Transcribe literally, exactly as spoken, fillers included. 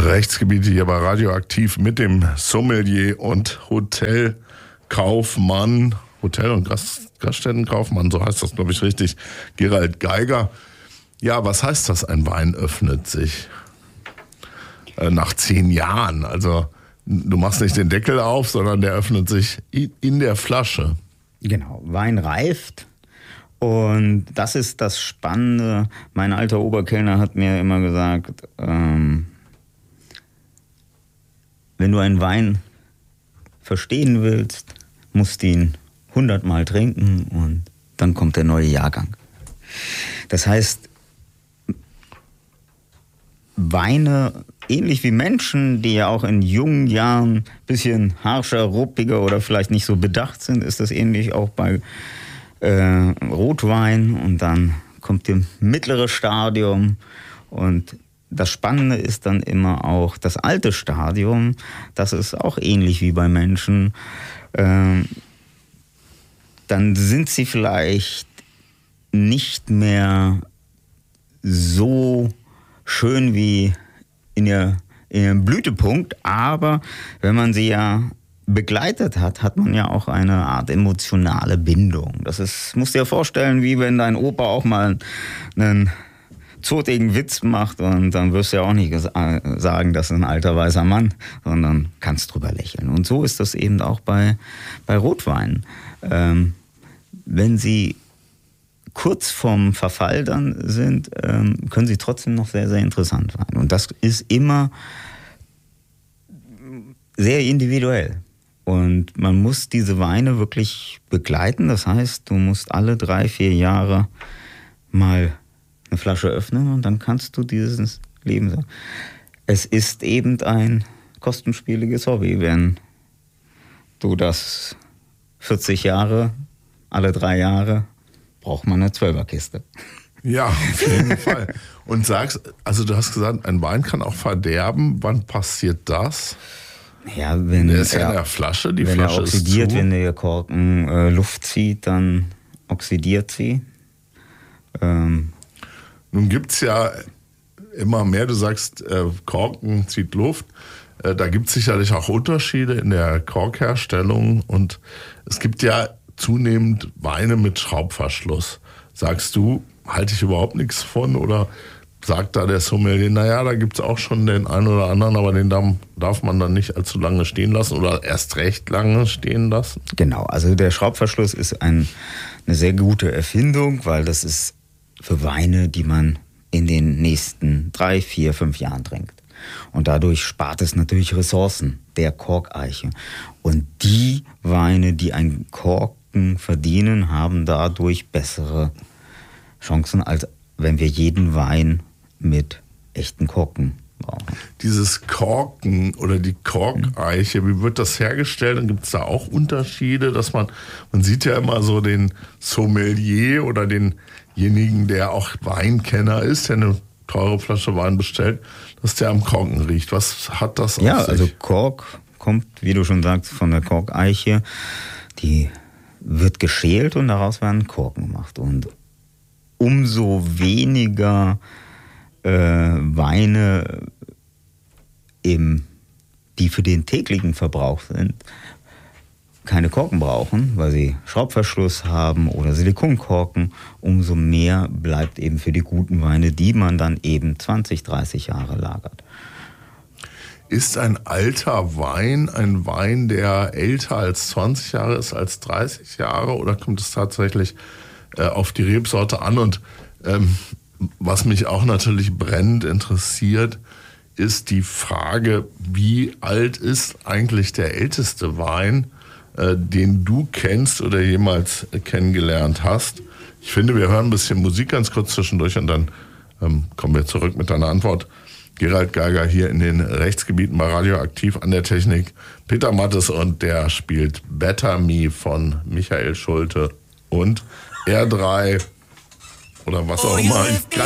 Rechtsgebiete hier bei Radioaktiv mit dem Sommelier und Hotelkaufmann, Hotel- und Gast, Gaststättenkaufmann, so heißt das, glaube ich, richtig, Gerald Geiger. Ja, was heißt das, ein Wein öffnet sich? Äh, nach zehn Jahren, also du machst nicht den Deckel auf, sondern der öffnet sich in der Flasche. Genau, Wein reift. Und das ist das Spannende. Mein alter Oberkellner hat mir immer gesagt, ähm, wenn du einen Wein verstehen willst, musst du ihn hundertmal trinken und dann kommt der neue Jahrgang. Das heißt, Weine, ähnlich wie Menschen, die ja auch in jungen Jahren ein bisschen harscher, ruppiger oder vielleicht nicht so bedacht sind, ist das ähnlich auch bei Äh, Rotwein, und dann kommt das mittlere Stadium, und das Spannende ist dann immer auch das alte Stadium. Das ist auch ähnlich wie bei Menschen. Ähm, dann sind sie vielleicht nicht mehr so schön wie in ihr, in ihrem Blütepunkt, aber wenn man sie ja begleitet hat, hat man ja auch eine Art emotionale Bindung. Das ist, musst du dir vorstellen, wie wenn dein Opa auch mal einen zotigen Witz macht, und dann wirst du ja auch nicht ges- sagen, das ist ein alter weißer Mann, sondern kannst drüber lächeln. Und so ist das eben auch bei, bei Rotweinen. Ähm, wenn sie kurz vorm Verfall dann sind, ähm, können sie trotzdem noch sehr, sehr interessant sein. Und das ist immer sehr individuell. Und man muss diese Weine wirklich begleiten. Das heißt, du musst alle drei, vier Jahre mal eine Flasche öffnen, und dann kannst du dieses Leben sagen. Es ist eben ein kostenspieliges Hobby. Wenn du das vierzig Jahre, alle drei Jahre, braucht man eine Zwölferkiste. Ja, auf jeden Fall. Und sagst, also du hast gesagt, ein Wein kann auch verderben. Wann passiert das? Ja, wenn der ist ja er, in der Flasche, die wenn Flasche er oxidiert, ist zu. wenn der Korken äh, Luft zieht, dann oxidiert sie. Ähm, Nun gibt es ja immer mehr, du sagst, äh, Korken zieht Luft. Äh, da gibt es sicherlich auch Unterschiede in der Korkherstellung, und es gibt ja zunehmend Weine mit Schraubverschluss. Sagst du, halte ich überhaupt nichts von, oder sagt da der Sommelier, naja, da gibt es auch schon den einen oder anderen, aber den darf man dann nicht allzu lange stehen lassen oder erst recht lange stehen lassen? Genau, also der Schraubverschluss ist ein, eine sehr gute Erfindung, weil das ist für Weine, die man in den nächsten drei, vier, fünf Jahren trinkt. Und dadurch spart es natürlich Ressourcen der Korkeiche. Und die Weine, die einen Korken verdienen, haben dadurch bessere Chancen, als wenn wir jeden Wein mit echten Korken brauchen. Dieses Korken oder die Korkeiche, wie wird das hergestellt? Dann gibt es da auch Unterschiede, dass man, man sieht ja immer so den Sommelier oder denjenigen, der auch Weinkenner ist, der eine teure Flasche Wein bestellt, dass der am Korken riecht. Was hat das auf Ja, sich? also Kork kommt, wie du schon sagst, von der Korkeiche. Die wird geschält und daraus werden Korken gemacht. Und umso weniger äh, Weine, im, die für den täglichen Verbrauch sind, keine Korken brauchen, weil sie Schraubverschluss haben oder Silikonkorken, umso mehr bleibt eben für die guten Weine, die man dann eben zwanzig, dreißig Jahre lagert. Ist ein alter Wein ein Wein, der älter als zwanzig Jahre ist, als dreißig Jahre, oder kommt es tatsächlich äh, auf die Rebsorte an? Und ähm, was mich auch natürlich brennend interessiert, ist die Frage, wie alt ist eigentlich der älteste Wein, äh, den du kennst oder jemals äh, kennengelernt hast? Ich finde, wir hören ein bisschen Musik ganz kurz zwischendurch, und dann ähm, kommen wir zurück mit deiner Antwort. Gerald Geiger hier in den Rechtsgebieten bei Radioaktiv, an der Technik Peter Mattes, und der spielt Better Me von Michael Schulte und R drei oder was auch immer.